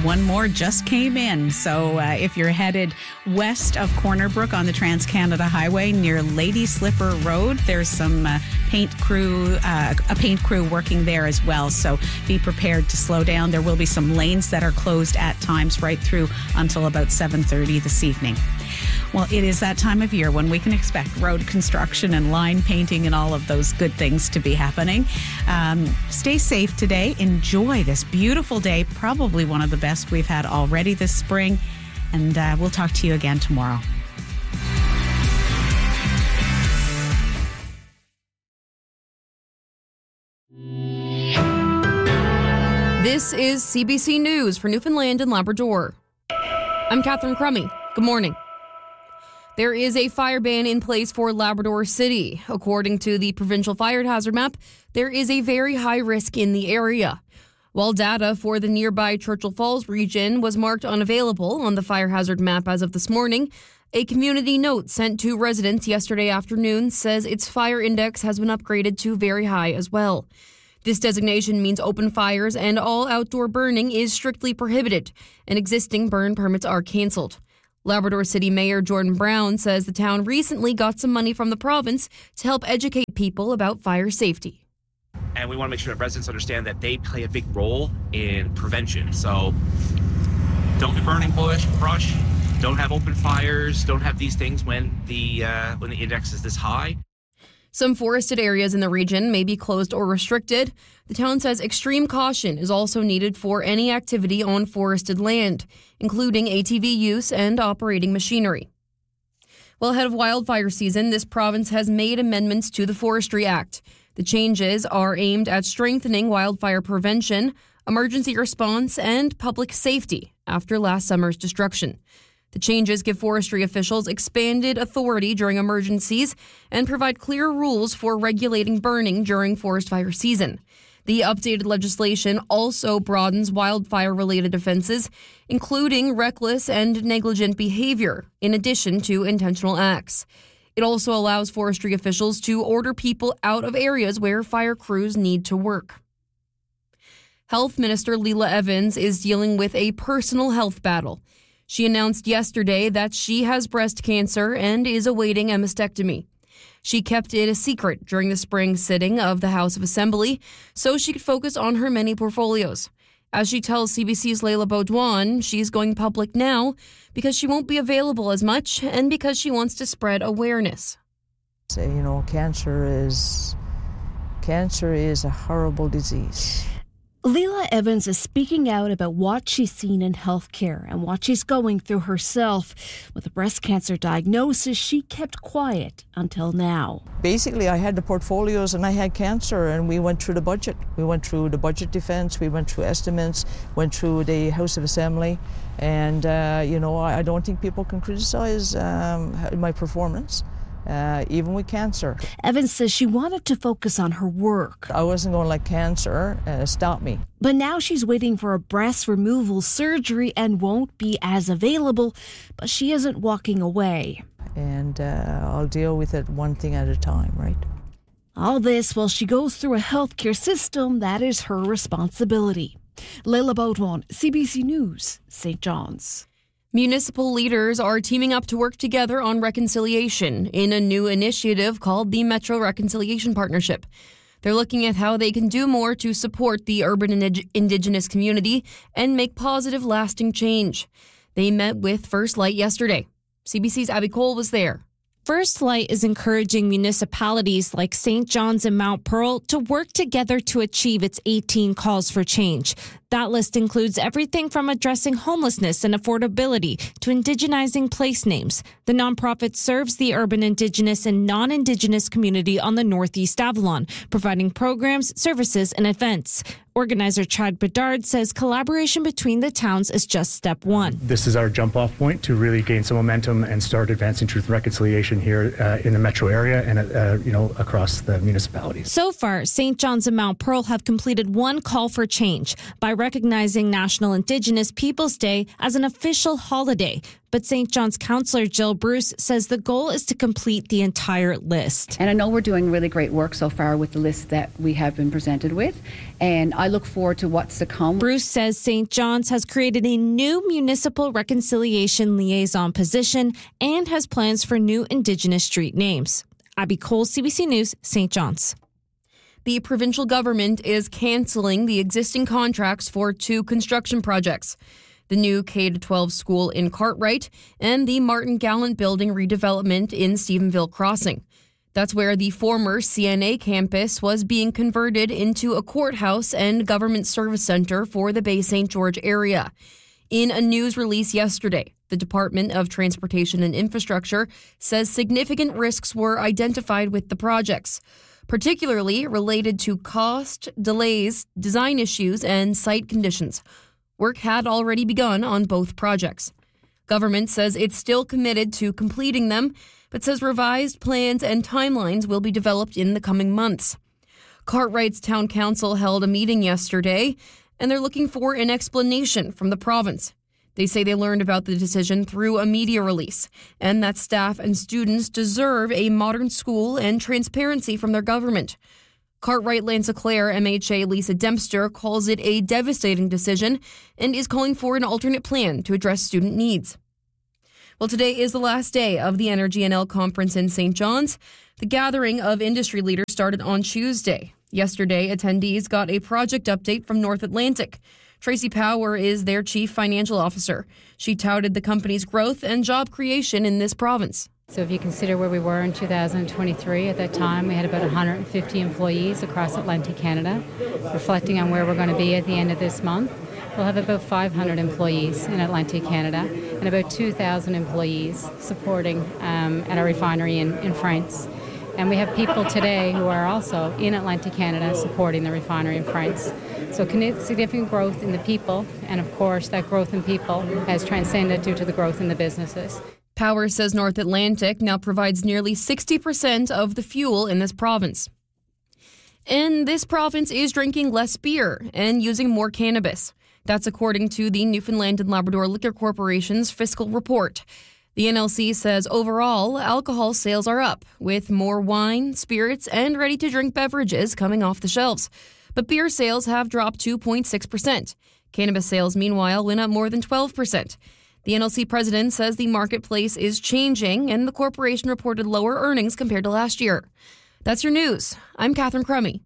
one more just came in. So if you're headed west of Corner Brook on the Trans-Canada Highway near Lady Slipper Road, there's some a paint crew working there as well. So be prepared to slow down. There will be some lanes that are closed at times right through until about 7:30 this evening. Well, it is that time of year when we can expect road construction and line painting and all of those good things to be happening. Stay safe today. Enjoy this beautiful day, probably one of the best we've had already this spring. And we'll talk to you again tomorrow. This is CBC News for Newfoundland and Labrador. I'm Catherine Crummy. Good morning. There is a fire ban in place for Labrador City. According to the provincial fire hazard map, there is a very high risk in the area. While data for the nearby Churchill Falls region was marked unavailable on the fire hazard map as of this morning, a community note sent to residents yesterday afternoon says its fire index has been upgraded to very high as well. This designation means open fires and all outdoor burning is strictly prohibited, and existing burn permits are cancelled. Labrador City Mayor Jordan Brown says the town recently got some money from the province to help educate people about fire safety. And we want to make sure that residents understand that they play a big role in prevention. So don't be burning brush, don't have open fires, don't have these things when the index is this high. Some forested areas in the region may be closed or restricted. The town says extreme caution is also needed for any activity on forested land, including ATV use and operating machinery. Well, ahead of wildfire season, this province has made amendments to the Forestry Act. The changes are aimed at strengthening wildfire prevention, emergency response, and public safety after last summer's destruction. The changes give forestry officials expanded authority during emergencies and provide clear rules for regulating burning during forest fire season. The updated legislation also broadens wildfire-related offenses, including reckless and negligent behavior, in addition to intentional acts. It also allows forestry officials to order people out of areas where fire crews need to work. Health Minister Leila Evans is dealing with a personal health battle. She announced yesterday that she has breast cancer and is awaiting a mastectomy. She kept it a secret during the spring sitting of the House of Assembly so she could focus on her many portfolios. As she tells CBC's Leila Baudouin, she's going public now because she won't be available as much and because she wants to spread awareness. Cancer is a horrible disease. Leila Evans is speaking out about what she's seen in healthcare and what she's going through herself. With a breast cancer diagnosis, she kept quiet until now. Basically, I had the portfolios and I had cancer, and we went through the budget. We went through the budget defense, we went through estimates, went through the House of Assembly, and, I don't think people can criticize my performance. Even with cancer. Evans says she wanted to focus on her work. I wasn't going to let cancer stop me. But now she's waiting for a breast removal surgery and won't be as available, but she isn't walking away. And I'll deal with it one thing at a time, right? All this while she goes through a healthcare system that is her responsibility. Leila Baudouin, CBC News, St. John's. Municipal leaders are teaming up to work together on reconciliation in a new initiative called the Metro Reconciliation Partnership. They're looking at how they can do more to support the urban Indigenous community and make positive, lasting change. They met with First Light yesterday. CBC's Abby Cole was there. First Light is encouraging municipalities like St. John's and Mount Pearl to work together to achieve its 18 calls for change. That list includes everything from addressing homelessness and affordability to indigenizing place names. The nonprofit serves the urban Indigenous and non-Indigenous community on the Northeast Avalon, providing programs, services, and events. Organizer Chad Bedard says collaboration between the towns is just step one. This is our jump-off point to really gain some momentum and start advancing truth and reconciliation here in the metro area and across the municipalities. So far, St. John's and Mount Pearl have completed one call for change by recognizing National Indigenous Peoples Day as an official holiday. But St. John's councillor Jill Bruce says the goal is to complete the entire list. And I know we're doing really great work so far with the list that we have been presented with, and I look forward to what's to come. Bruce says St. John's has created a new municipal reconciliation liaison position and has plans for new Indigenous street names. Abby Cole, CBC News, St. John's. The provincial government is cancelling the existing contracts for 2 construction projects. The new K-12 school in Cartwright and the Martin Gallant building redevelopment in Stephenville Crossing. That's where the former CNA campus was being converted into a courthouse and government service center for the Bay St. George area. In a news release yesterday, the Department of Transportation and Infrastructure says significant risks were identified with the projects, particularly related to cost, delays, design issues, and site conditions. Work had already begun on both projects. Government says it's still committed to completing them, but says revised plans and timelines will be developed in the coming months. Cartwright's town council held a meeting yesterday, and they're looking for an explanation from the province. They say they learned about the decision through a media release, and that staff and students deserve a modern school and transparency from their government. Cartwright Lanza-Claire MHA Lisa Dempster calls it a devastating decision and is calling for an alternate plan to address student needs. Well, today is the last day of the EnergyNL conference in St. John's. The gathering of industry leaders started on Tuesday. Yesterday, attendees got a project update from North Atlantic. Tracy Power is their chief financial officer. She touted the company's growth and job creation in this province. So if you consider where we were in 2023, at that time we had about 150 employees across Atlantic Canada. Reflecting on where we're going to be at the end of this month, we'll have about 500 employees in Atlantic Canada and about 2,000 employees supporting at our refinery in France. And we have people today who are also in Atlantic Canada supporting the refinery in France. So significant growth in the people, and of course that growth in people has transcended due to the growth in the businesses. Power says North Atlantic now provides nearly 60% of the fuel in this province. And this province is drinking less beer and using more cannabis. That's according to the Newfoundland and Labrador Liquor Corporation's fiscal report. The NLC says overall, alcohol sales are up, with more wine, spirits, and ready-to-drink beverages coming off the shelves. But beer sales have dropped 2.6%. Cannabis sales, meanwhile, went up more than 12%. The NLC president says the marketplace is changing, and the corporation reported lower earnings compared to last year. That's your news. I'm Catherine Crummy.